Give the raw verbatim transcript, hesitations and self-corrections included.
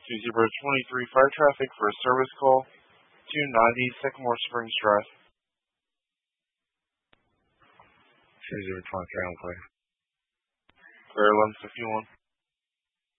two zero two three fire traffic for a service call. two ninety Sycamore Springs Drive. two zero two three, I'm clear. Clear eleven fifty-one.